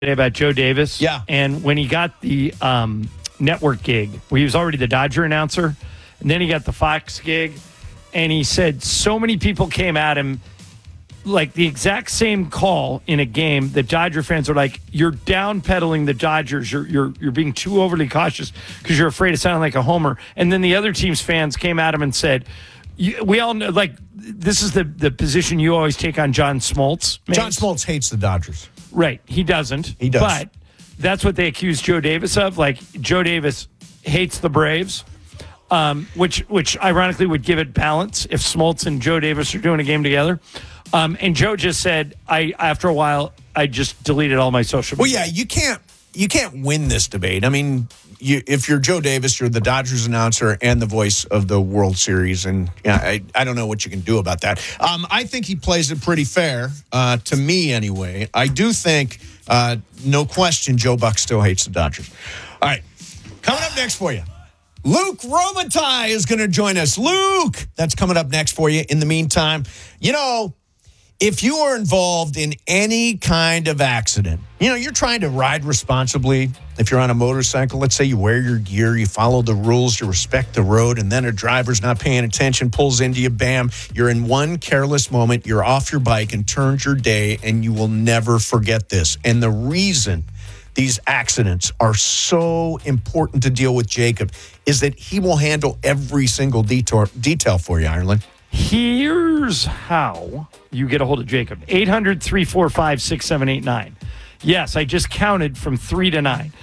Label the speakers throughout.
Speaker 1: about Joe Davis.
Speaker 2: Yeah.
Speaker 1: And when he got the network gig, where he was already the Dodger announcer, and then he got the Fox gig, and he said so many people came at him, like the exact same call in a game that Dodger fans are like, you're downpedaling the Dodgers. You're being too overly cautious because you're afraid of sounding like a homer. And then the other team's fans came at him and said, we all know, like, this is the position you always take on John Smoltz.
Speaker 2: John Smoltz hates the Dodgers.
Speaker 1: Right. He doesn't.
Speaker 2: He does.
Speaker 1: But that's what they accuse Joe Davis of. Like, Joe Davis hates the Braves, which ironically would give it balance if Smoltz and Joe Davis are doing a game together. And Joe just said, after a while, I just deleted all my social media.
Speaker 2: Well, yeah, you can't win this debate. I mean, if you're Joe Davis, you're the Dodgers announcer and the voice of the World Series, and I don't know what you can do about that. I think he plays it pretty fair, to me anyway. I do think, no question, Joe Buck still hates the Dodgers. All right, coming up next for you, Luke Robitaille is going to join us. Luke, that's coming up next for you. In the meantime, if you are involved in any kind of accident, you're trying to ride responsibly. If you're on a motorcycle, let's say you wear your gear, you follow the rules, you respect the road, and then a driver's not paying attention, pulls into you, bam, you're in one careless moment, you're off your bike and turns your day, and you will never forget this. And the reason these accidents are so important to deal with Jacob is that he will handle every single detail for you, Ireland.
Speaker 1: Here's how you get a hold of Jacob. 800-345-6789. Yes, I just counted from 3 to 9.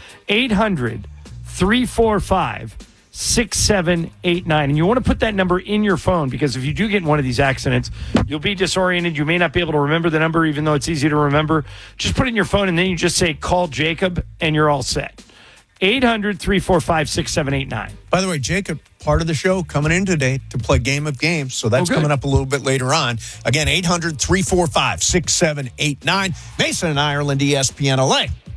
Speaker 1: 800-345-6789. And you want to put that number in your phone because if you do get in one of these accidents, you'll be disoriented. You may not be able to remember the number, even though it's easy to remember. Just put it in your phone, and then you just say, call Jacob, and you're all set. 800-345-6789.
Speaker 2: By the way, Jacob, part of the show coming in today to play Game of Games. So that's coming up a little bit later on. Again, 800-345-6789. Mason and Ireland, ESPN LA.